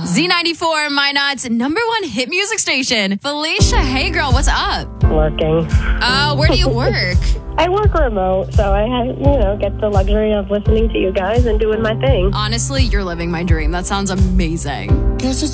Z94, Minot's number one hit music station. Felicia, hey girl, what's up? Working. Where do you work? I work remote, so I have, get the luxury of listening to you guys and doing my thing. Honestly, you're living my dream. That sounds amazing.